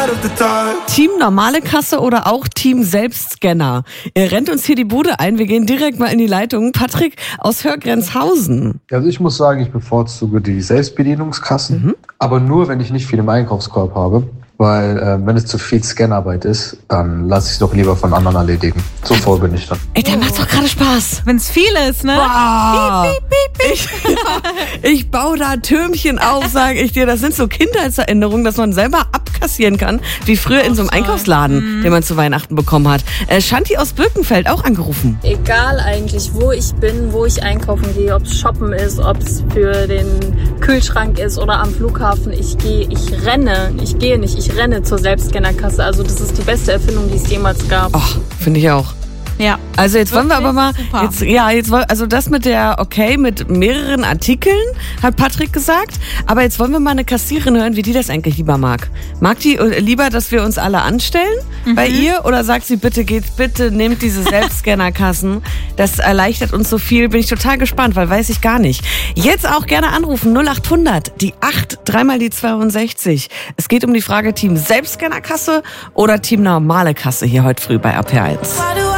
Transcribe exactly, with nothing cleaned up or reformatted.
Team normale Kasse oder auch Team Selbstscanner? Ihr rennt uns hier die Bude ein. Wir gehen direkt mal in die Leitung. Patrick aus Hörgrenzhausen. Also ich muss sagen, ich bevorzuge die Selbstbedienungskassen, mhm. aber nur, wenn ich nicht viel im Einkaufskorb habe. Weil äh, wenn es zu viel Scannarbeit ist, dann lasse ich es doch lieber von anderen erledigen. So voll bin ich dann. Ey, der macht doch gerade Spaß. Wenn es viel ist, ne? Wow. Piep, piep, piep, piep. Ich, ja, ich baue da Türmchen auf, sage ich dir. Das sind so Kindheitserinnerungen, dass man selber abkassieren kann, wie früher in so einem Einkaufsladen, mhm. den man zu Weihnachten bekommen hat. Äh, Shanti aus Birkenfeld auch angerufen. Egal eigentlich, wo ich bin, wo ich einkaufen gehe, ob es shoppen ist, ob es für den Kühlschrank ist oder am Flughafen. Ich gehe, ich renne, ich gehe nicht, ich Ich renne zur Selbstscannerkasse. Also das ist die beste Erfindung, die es jemals gab. Ach, finde ich auch. Ja. Also jetzt wollen wir aber mal, jetzt, ja, jetzt wollen, also das mit der, okay, mit mehreren Artikeln, hat Patrick gesagt, aber jetzt wollen wir mal eine Kassiererin hören, wie die das eigentlich lieber mag. Mag die lieber, dass wir uns alle anstellen mhm. bei ihr, oder sagt sie, bitte geht, bitte nehmt diese Selbstscannerkassen, das erleichtert uns so viel, bin ich total gespannt, weil weiß ich gar nicht. Jetzt auch gerne anrufen, null acht hundert, die acht, dreimal die zweiundsechzig. Es geht um die Frage, Team Selbstscannerkasse oder Team normale Kasse hier heute früh bei A P eins.